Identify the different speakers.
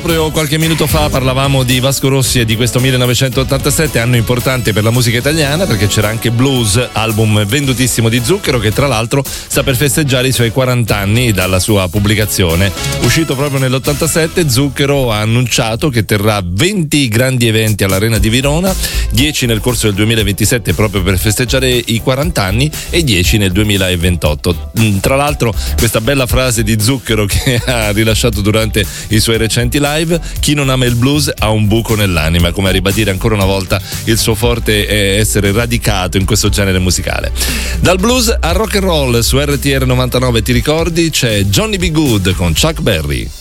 Speaker 1: Proprio qualche minuto fa parlavamo di Vasco Rossi e di questo 1987, anno importante per la musica italiana, perché c'era anche Blues, album vendutissimo di Zucchero, che tra l'altro sta per festeggiare i suoi 40 anni dalla sua pubblicazione. Uscito proprio nell'87, Zucchero ha annunciato che terrà 20 grandi eventi all'Arena di Verona, 10 nel corso del 2027 proprio per festeggiare i 40 anni e 10 nel 2028. Tra l'altro questa bella frase di Zucchero che ha rilasciato durante i suoi recenti live: chi non ama il blues ha un buco nell'anima, come a ribadire ancora una volta il suo forte essere radicato in questo genere musicale. Dal blues al rock and roll su RTR 99, ti ricordi? C'è Johnny B. Good con Chuck Berry.